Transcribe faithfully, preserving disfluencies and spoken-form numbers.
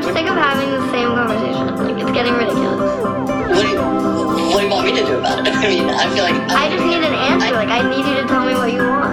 sick of having the same conversation. Like, it's getting ridiculous. What do you, what do you want me to do about it? I mean, I feel like... I just need an answer. Like, I need you to tell me what you want.